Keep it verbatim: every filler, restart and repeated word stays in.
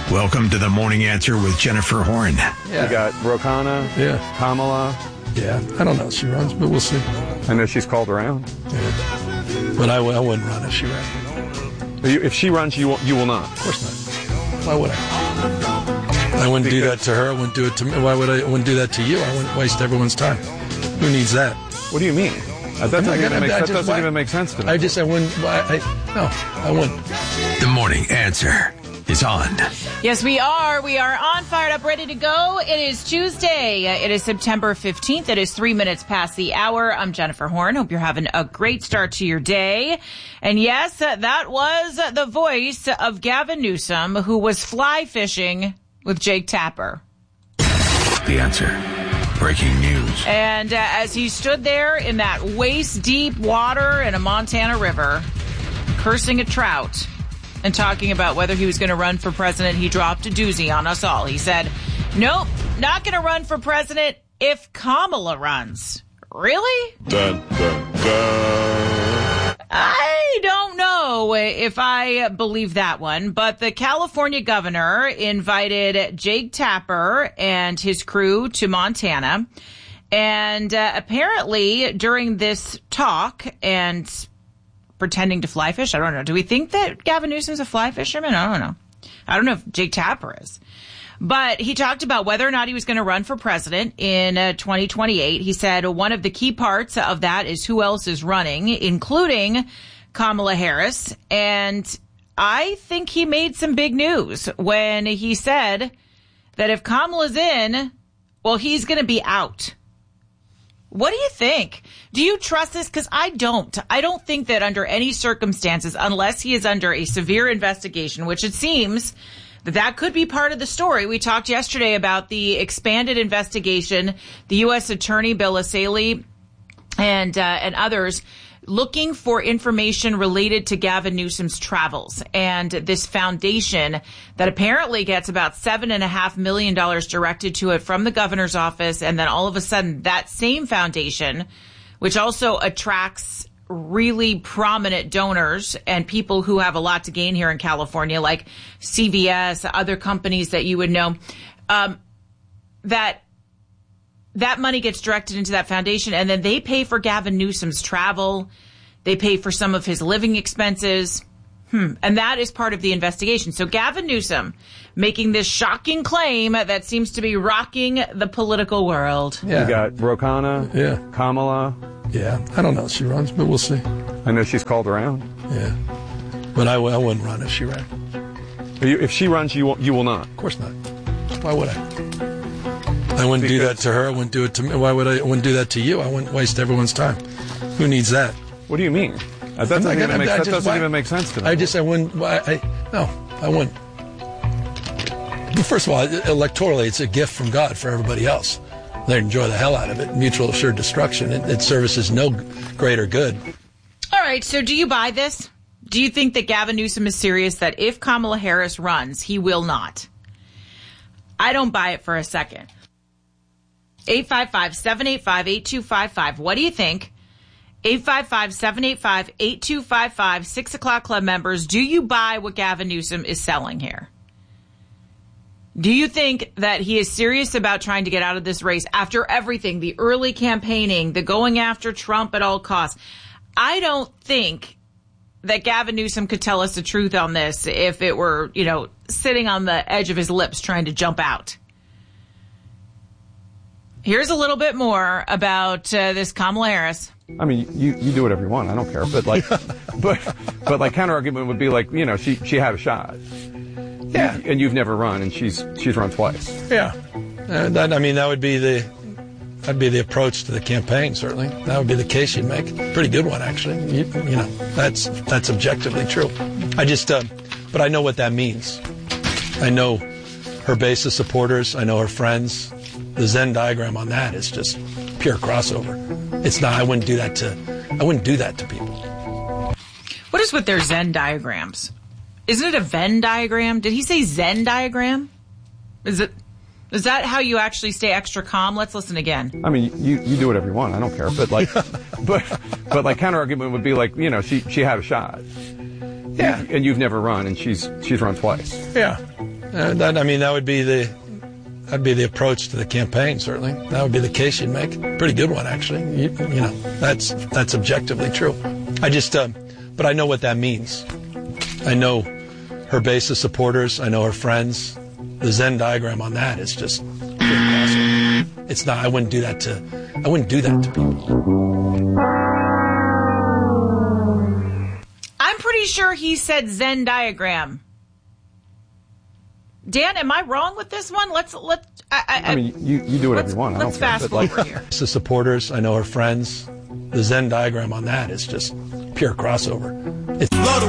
Welcome to the Morning Answer with Jennifer Horn. Yeah. We got Ro Khanna, Yeah. Kamala. Yeah, I don't know if she runs, but we'll see. I know she's called around. Yeah. But I, w- I wouldn't run if she ran. You- If she runs, you will, you will not. Of course not. Why would I? I wouldn't do that to her. I wouldn't do it to me. Why would I, I wouldn't do that to you? I wouldn't waste everyone's time. Who needs that? What do you mean? Uh, That doesn't, I'm not even gonna- make, I that just- doesn't why- even make sense to me. I just, I wouldn't, I, I, no, I wouldn't. The Morning Answer is on. Yes, we are. We are on, fired up, ready to go. It is Tuesday. It is September fifteenth. It is three minutes past the hour. I'm Jennifer Horn. Hope you're having a great start to your day. And yes, that was the voice of Gavin Newsom, who was fly fishing with Jake Tapper. The Answer. Breaking news. And uh, as he stood there in that waist-deep water in a Montana river, cursing at trout and talking about whether he was going to run for president, he dropped a doozy on us all. He said, nope, not going to run for president if Kamala runs. Really? Dun, dun, dun. I don't know if I believe that one, but the California governor invited Jake Tapper and his crew to Montana. And uh, apparently during this talk and pretending to fly fish, I don't know. Do we think that Gavin Newsom's a fly fisherman? I don't know. I don't know if Jake Tapper is. But he talked about whether or not he was going to run for president in uh, twenty twenty-eight. He said one of the key parts of that is who else is running, including Kamala Harris. And I think he made some big news when he said that if Kamala's in, well, he's going to be out. What do you think? Do you trust this? Because I don't. I don't think that under any circumstances, unless he is under a severe investigation, which it seems that that could be part of the story. We talked yesterday about the expanded investigation, the U S Attorney Bill Assaley and uh, and others looking for information related to Gavin Newsom's travels and this foundation that apparently gets about seven and a half million dollars directed to it from the governor's office. And then all of a sudden that same foundation, which also attracts really prominent donors and people who have a lot to gain here in California, like C V S, other companies that you would know, um, that that money gets directed into that foundation, and then they pay for Gavin Newsom's travel. They pay for some of his living expenses. Hmm. And that is part of the investigation. So Gavin Newsom making this shocking claim that seems to be rocking the political world. Yeah. We got Ro Khanna, Yeah. Kamala. Yeah, I don't know if she runs, but we'll see. I know she's called around. Yeah. But I, w- I wouldn't run if she ran. You- If she runs, you will, you will not. Of course not. Why would I? I wouldn't do that to her. I wouldn't do it to me. Why would I? I wouldn't do that to you. I wouldn't waste everyone's time. Who needs that? What do you mean? Uh, That doesn't, not even, gonna- make, I that just- doesn't why- even make sense to me. I just, I wouldn't, why, I, no, I wouldn't. But first of all, electorally, it's a gift from God for everybody else. They enjoy the hell out of it. Mutual assured destruction. It, it services no greater good. All right. So do you buy this? Do you think that Gavin Newsom is serious that if Kamala Harris runs, he will not? I don't buy it for a second. eight five five, seven eight five, eight two five five. What do you think? eight five five, seven eight five, eight two five five. Six O'Clock Club members, do you buy what Gavin Newsom is selling here? Do you think that he is serious about trying to get out of this race after everything, the early campaigning, the going after Trump at all costs? I don't think that Gavin Newsom could tell us the truth on this if it were, you know, sitting on the edge of his lips trying to jump out. Here's a little bit more about uh, this Kamala Harris. I mean, you, you do whatever you want. I don't care. But like, but but like counter argument would be like, you know, she she had a shot. Yeah. And you've never run, and she's she's run twice. Yeah. Uh, that, I mean, that would be the, that'd be the approach to the campaign, certainly. That would be the case you'd make. Pretty good one, actually. You, you know, that's, that's objectively true. I just, uh, but I know what that means. I know her base of supporters. I know her friends. The Venn diagram on that is just pure crossover. It's not, I wouldn't do that to, I wouldn't do that to people. What is with their Venn diagrams? Isn't it a Venn diagram? Did he say Zen diagram? Is it, is that how you actually stay extra calm? Let's listen again. I mean, you, you do whatever you want. I don't care. But like, but but like counter argument would be like, you know, she she had a shot. Yeah. And you've never run, and she's she's run twice. Yeah. Uh, that, I mean, that would be the that'd be the approach to the campaign. Certainly, that would be the case you'd make. Pretty good one, actually. You, you know, that's that's objectively true. I just, uh, but I know what that means. I know her base of supporters. I know her friends. The Venn diagram on that is just pure crossover. It's not. I wouldn't do that to. I wouldn't do that to people. I'm pretty sure he said Venn diagram. Dan, am I wrong with this one? Let's let. I, I, I mean, you, you do whatever you want. I Let's don't care. fast But, like, forward here. The supporters. I know her friends. The Venn diagram on that is just pure crossover. It's